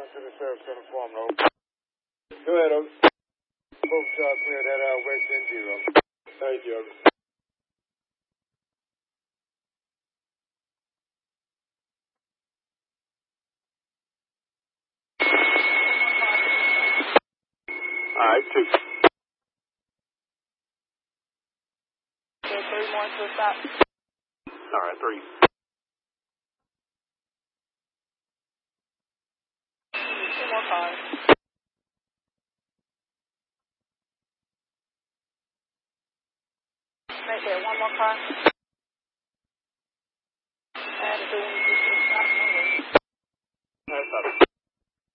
to the service on the form, though. Go ahead, over. Both clear that west end zero. Thank you, over. All right, 2. Okay, 3 more to a stop. All right, 3. Two more cars. Right there, one more car.